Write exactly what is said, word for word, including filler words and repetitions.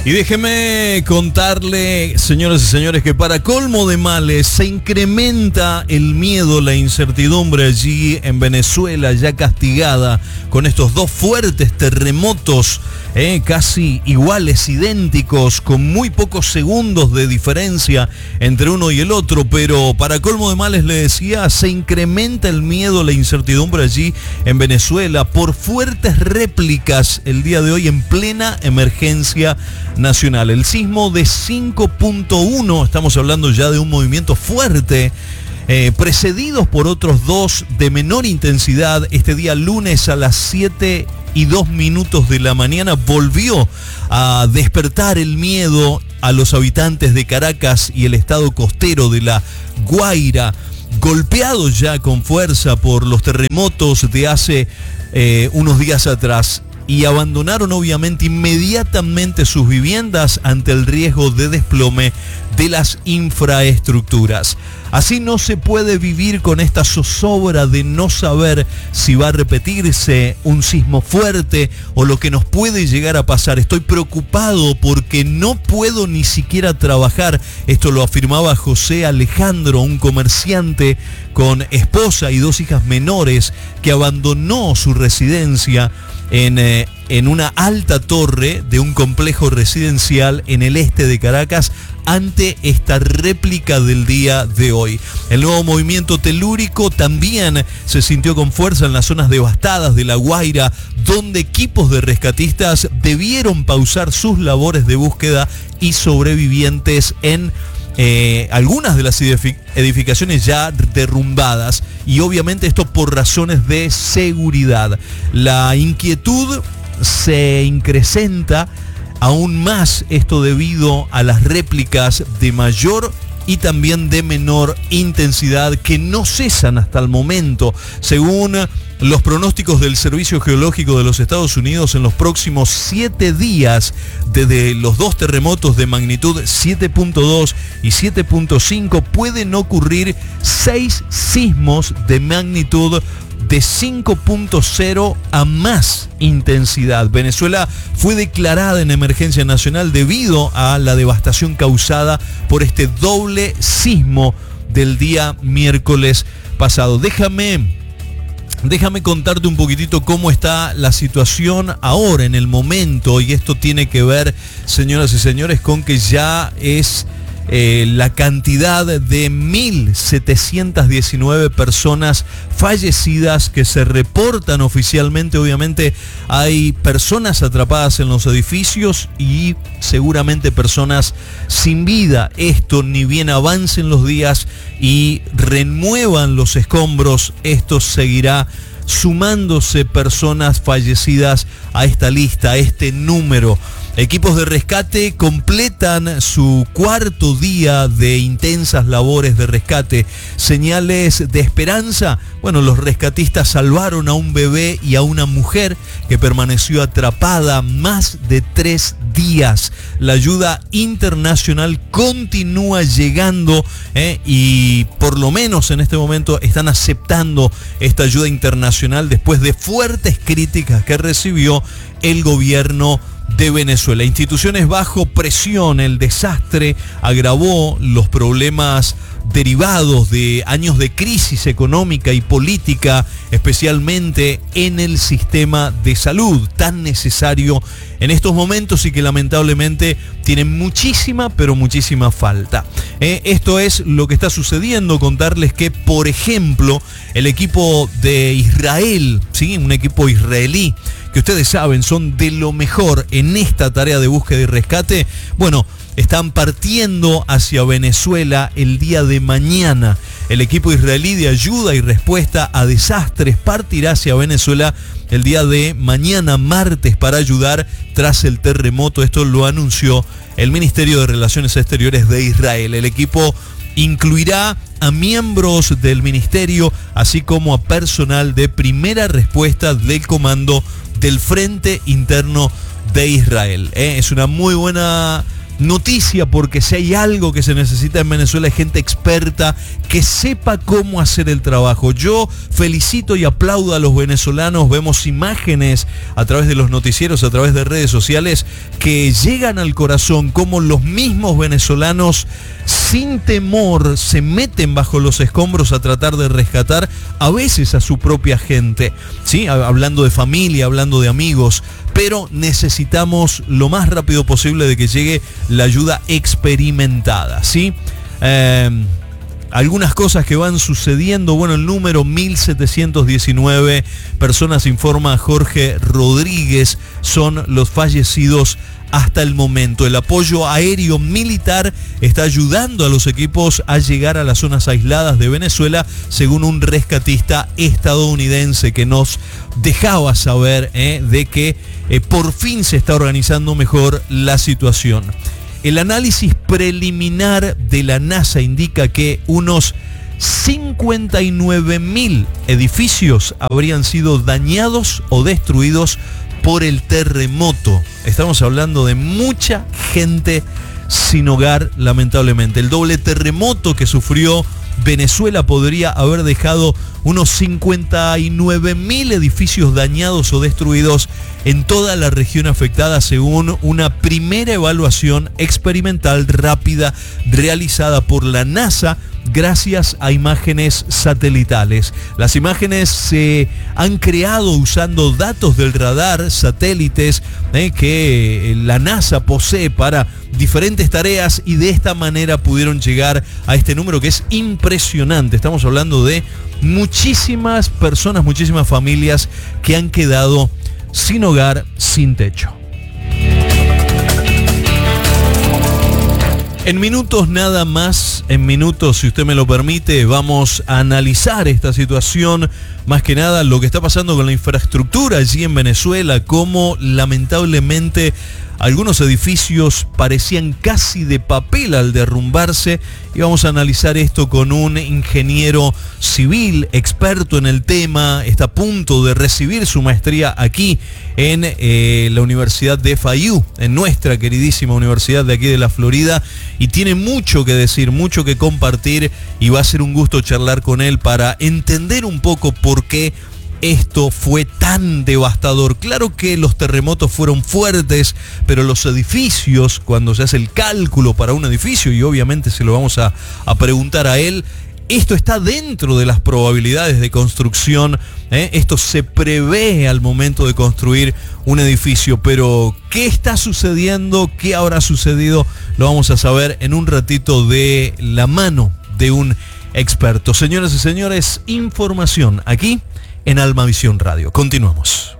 Y déjeme contarle, señoras y señores, que para colmo de males se incrementa el miedo, la incertidumbre allí en Venezuela, ya castigada con estos dos fuertes terremotos, eh, casi iguales, idénticos, con muy pocos segundos de diferencia entre uno y el otro. Pero para colmo de males, le decía, se incrementa el miedo, la incertidumbre allí en Venezuela por fuertes réplicas el día de hoy en plena emergencia nacional. El sismo de cinco punto uno, estamos hablando ya de un movimiento fuerte, eh, precedidos por otros dos de menor intensidad. Este día lunes a las siete y dos minutos de la mañana volvió a despertar el miedo a los habitantes de Caracas y el estado costero de La Guaira, golpeados ya con fuerza por los terremotos de hace eh, unos días atrás, y abandonaron obviamente inmediatamente sus viviendas ante el riesgo de desplome de las infraestructuras. Así no se puede vivir con esta zozobra de no saber si va a repetirse un sismo fuerte o lo que nos puede llegar a pasar. Estoy preocupado porque no puedo ni siquiera trabajar. Esto lo afirmaba José Alejandro, un comerciante con esposa y dos hijas menores que abandonó su residencia en, eh, en una alta torre de un complejo residencial en el este de Caracas ante esta réplica del día de hoy. El nuevo movimiento telúrico también se sintió con fuerza en las zonas devastadas de La Guaira, donde equipos de rescatistas debieron pausar sus labores de búsqueda y sobrevivientes en Eh, algunas de las edificaciones ya derrumbadas, y obviamente esto por razones de seguridad. La inquietud se incrementa aún más, esto debido a las réplicas de mayor y también de menor intensidad que no cesan hasta el momento. Según los pronósticos del Servicio Geológico de los Estados Unidos, en los próximos siete días, desde los dos terremotos de magnitud siete punto dos y siete punto cinco, pueden ocurrir seis sismos de magnitud de cinco punto cero a más intensidad. Venezuela fue declarada en emergencia nacional debido a la devastación causada por este doble sismo del día miércoles pasado. Déjame, déjame contarte un poquitito cómo está la situación ahora, en el momento, y esto tiene que ver, señoras y señores, con que ya es Eh, la cantidad de mil setecientas diecinueve personas fallecidas que se reportan oficialmente. Obviamente hay personas atrapadas en los edificios y seguramente personas sin vida. Esto, ni bien avancen los días y remuevan los escombros, esto seguirá sumándose personas fallecidas a esta lista, a este número. Equipos de rescate completan su cuarto día de intensas labores de rescate. Señales de esperanza. Bueno, los rescatistas salvaron a un bebé y a una mujer que permaneció atrapada más de tres días. La ayuda internacional continúa llegando eh, y por lo menos en este momento están aceptando esta ayuda internacional después de fuertes críticas que recibió el gobierno de Venezuela. Instituciones bajo presión. El desastre agravó los problemas derivados de años de crisis económica y política, especialmente en el sistema de salud, tan necesario en estos momentos y que lamentablemente tiene muchísima, pero muchísima falta. Eh, esto es lo que está sucediendo. Contarles que, por ejemplo, el equipo de Israel, ¿sí? Un equipo israelí, que ustedes saben son de lo mejor en esta tarea de búsqueda y rescate, bueno, están partiendo hacia Venezuela el día de mañana. El equipo israelí de ayuda y respuesta a desastres partirá hacia Venezuela el día de mañana, martes, para ayudar tras el terremoto. Esto lo anunció el Ministerio de Relaciones Exteriores de Israel. El equipo incluirá a miembros del ministerio, así como a personal de primera respuesta del Comando del Frente Interno de Israel. ¿Eh? Es una muy buena noticia, porque si hay algo que se necesita en Venezuela es gente experta que sepa cómo hacer el trabajo. Yo felicito y aplaudo a los venezolanos. Vemos imágenes a través de los noticieros, a través de redes sociales, que llegan al corazón, como los mismos venezolanos sin temor se meten bajo los escombros a tratar de rescatar a veces a su propia gente, ¿sí? Hablando de familia, hablando de amigos, pero necesitamos lo más rápido posible de que llegue la ayuda experimentada, ¿sí? Eh, algunas cosas que van sucediendo. Bueno, el número mil setecientos diecinueve personas, informa Jorge Rodríguez, son los fallecidos hasta el momento. El apoyo aéreo militar está ayudando a los equipos a llegar a las zonas aisladas de Venezuela, según un rescatista estadounidense que nos dejaba saber eh, de que eh, por fin se está organizando mejor la situación. El análisis preliminar de la NASA indica que unos cincuenta y nueve mil edificios habrían sido dañados o destruidos por el terremoto. Estamos hablando de mucha gente sin hogar, lamentablemente. El doble terremoto que sufrió Venezuela podría haber dejado unos cincuenta y nueve mil edificios dañados o destruidos en toda la región afectada, según una primera evaluación experimental rápida realizada por la NASA gracias a imágenes satelitales. Las imágenes se han creado usando datos del radar, satélites eh, que la NASA posee para diferentes tareas, y de esta manera pudieron llegar a este número que es impresionante. Estamos hablando de muchísimas personas, muchísimas familias que han quedado sin hogar, sin techo. En minutos nada más, en minutos, si usted me lo permite, vamos a analizar esta situación, más que nada lo que está pasando con la infraestructura allí en Venezuela, cómo lamentablemente algunos edificios parecían casi de papel al derrumbarse, y vamos a analizar esto con un ingeniero civil experto en el tema. Está a punto de recibir su maestría aquí en eh, la Universidad de F I U, en nuestra queridísima universidad de aquí de la Florida, y tiene mucho que decir, mucho que compartir, y va a ser un gusto charlar con él para entender un poco por qué esto fue tan devastador. Claro que los terremotos fueron fuertes, pero los edificios, cuando se hace el cálculo para un edificio, y obviamente se lo vamos a, a preguntar a él, esto está dentro de las probabilidades de construcción, ¿eh? Esto se prevé al momento de construir un edificio, pero ¿qué está sucediendo? ¿Qué habrá sucedido? Lo vamos a saber en un ratito de la mano de un experto. Señoras y señores, información aquí en Almavisión Radio. Continuamos.